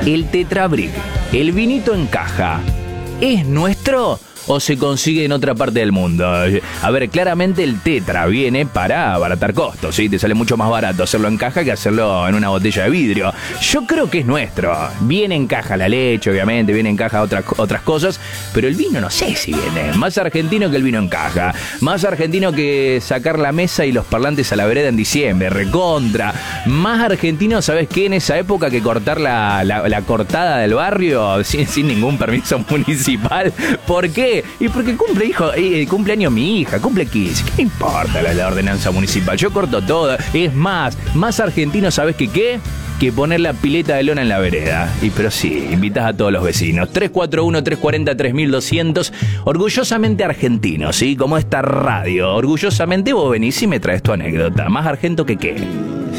¿El Tetrabric, el vinito en caja, es nuestro o se consigue en otra parte del mundo? A ver, claramente el Tetra viene para abaratar costos, ¿sí? Te sale mucho más barato hacerlo en caja que hacerlo en una botella de vidrio. Yo creo que es nuestro. Viene en caja la leche, obviamente, viene en caja otras cosas, pero el vino no sé si viene. Más argentino que el vino en caja. Más argentino que sacar la mesa y los parlantes a la vereda en diciembre, recontra. Más argentino, ¿sabes qué? En esa época que cortar la cortada del barrio sin ningún permiso municipal. ¿Por qué? Y porque cumpleaños mi hija, cumple 15. ¿Qué me importa la ordenanza municipal? Yo corto todo. Es más argentino, ¿sabes qué? Que poner la pileta de lona en la vereda. Pero sí, invitas a todos los vecinos. 341-340-3200. Orgullosamente argentino, ¿sí? Como esta radio. Orgullosamente vos venís y me traes tu anécdota. Más argento que qué.